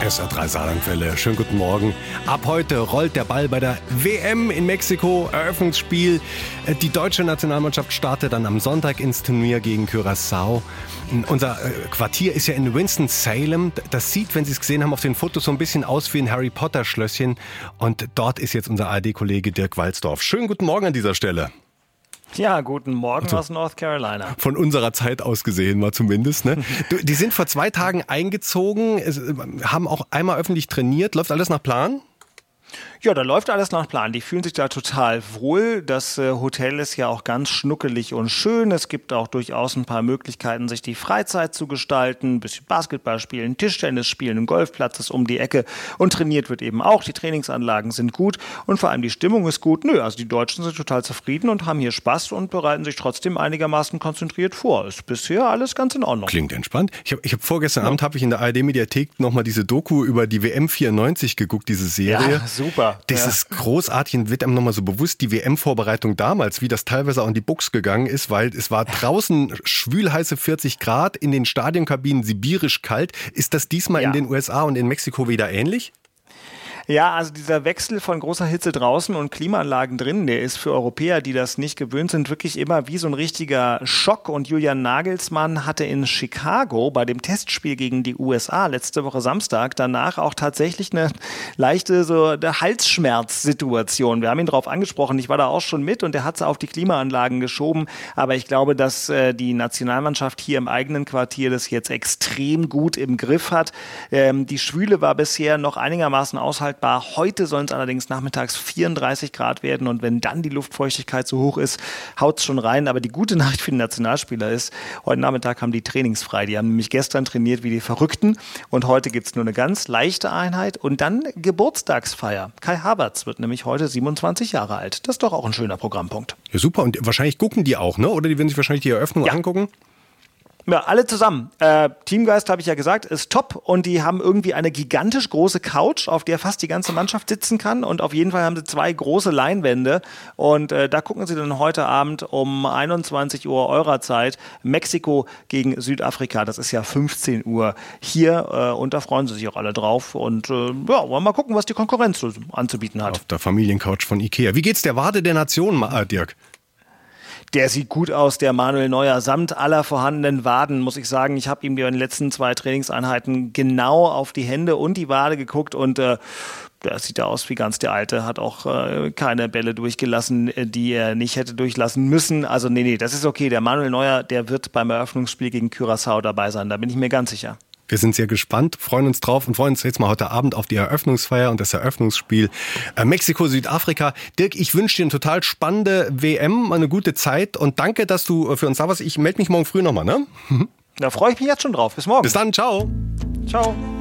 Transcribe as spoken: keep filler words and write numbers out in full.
S R drei Saarlandwelle, schönen guten Morgen. Ab heute rollt der Ball bei der W M in Mexiko, Eröffnungsspiel. Die deutsche Nationalmannschaft startet dann am Sonntag ins Turnier gegen Curaçao. Unser Quartier ist ja in Winston-Salem. Das sieht, wenn Sie es gesehen haben, auf den Fotos so ein bisschen aus wie ein Harry Potter Schlösschen. Und dort ist jetzt unser A R D-Kollege Dirk Walzdorf. Schönen guten Morgen an dieser Stelle. Ja, guten Morgen also, aus North Carolina. Von unserer Zeit aus gesehen mal zumindest. Ne? Du, die sind vor zwei Tagen eingezogen, haben auch einmal öffentlich trainiert. Läuft alles nach Plan? Ja, da läuft alles nach Plan. Die fühlen sich da total wohl. Das äh, Hotel ist ja auch ganz schnuckelig und schön. Es gibt auch durchaus ein paar Möglichkeiten, sich die Freizeit zu gestalten. Ein bisschen Basketball spielen, Tischtennis spielen, ein Golfplatz ist um die Ecke. Und trainiert wird eben auch. Die Trainingsanlagen sind gut und vor allem die Stimmung ist gut. Nö, also die Deutschen sind total zufrieden und haben hier Spaß und bereiten sich trotzdem einigermaßen konzentriert vor. Ist bisher alles ganz in Ordnung. Klingt entspannt. Ich habe ich hab vorgestern ja. Abend habe ich in der A R D-Mediathek nochmal diese Doku über die W M vierundneunzig geguckt, diese Serie. Ja, super. Das ja. ist großartig und wird einem nochmal so bewusst, die W M-Vorbereitung damals, wie das teilweise auch in die Buchs gegangen ist, weil es war draußen schwülheiße vierzig Grad, in den Stadionkabinen sibirisch kalt. Ist das diesmal ja. in den U S A und in Mexiko wieder ähnlich? Ja, also dieser Wechsel von großer Hitze draußen und Klimaanlagen drin, der ist für Europäer, die das nicht gewöhnt sind, wirklich immer wie so ein richtiger Schock. Und Julian Nagelsmann hatte in Chicago bei dem Testspiel gegen die U S A letzte Woche Samstag danach auch tatsächlich eine leichte so eine Halsschmerzsituation. Wir haben ihn darauf angesprochen, ich war da auch schon mit und er hat es auf die Klimaanlagen geschoben. Aber ich glaube, dass äh, die Nationalmannschaft hier im eigenen Quartier das jetzt extrem gut im Griff hat. Ähm, die Schwüle war bisher noch einigermaßen aushaltbar. Heute sollen es allerdings nachmittags vierunddreißig Grad werden und wenn dann die Luftfeuchtigkeit so hoch ist, haut es schon rein. Aber die gute Nachricht für die Nationalspieler ist, heute Nachmittag haben die trainingsfrei. Die haben nämlich gestern trainiert wie die Verrückten und heute gibt es nur eine ganz leichte Einheit und dann Geburtstagsfeier. Kai Havertz wird nämlich heute siebenundzwanzig Jahre alt. Das ist doch auch ein schöner Programmpunkt. Ja, super. Und wahrscheinlich gucken die auch, ne? Oder die werden sich wahrscheinlich die Eröffnung ja. angucken? Ja, alle zusammen. Äh, Teamgeist, habe ich ja gesagt, ist top und die haben irgendwie eine gigantisch große Couch, auf der fast die ganze Mannschaft sitzen kann und auf jeden Fall haben sie zwei große Leinwände und äh, da gucken sie dann heute Abend um einundzwanzig Uhr eurer Zeit Mexiko gegen Südafrika. Das ist ja fünfzehn Uhr hier äh, und da freuen sie sich auch alle drauf und äh, ja, wollen wir mal gucken, was die Konkurrenz so anzubieten hat. Auf der Familiencouch von Ikea. Wie geht's der Wade der Nation, Dirk? Der sieht gut aus, der Manuel Neuer, samt aller vorhandenen Waden, muss ich sagen. Ich habe ihm bei den letzten zwei Trainingseinheiten genau auf die Hände und die Wade geguckt und äh, der sieht ja aus wie ganz der Alte, hat auch äh, keine Bälle durchgelassen, die er nicht hätte durchlassen müssen. Also nee, nee, das ist okay. Der Manuel Neuer, der wird beim Eröffnungsspiel gegen Curaçao dabei sein, da bin ich mir ganz sicher. Wir sind sehr gespannt, freuen uns drauf und freuen uns jetzt mal heute Abend auf die Eröffnungsfeier und das Eröffnungsspiel äh, Mexiko-Südafrika. Dirk, ich wünsche dir eine total spannende W M, eine gute Zeit und danke, dass du für uns da warst. Ich melde mich morgen früh nochmal, ne? Da freue ich mich jetzt schon drauf. Bis morgen. Bis dann, ciao. Ciao.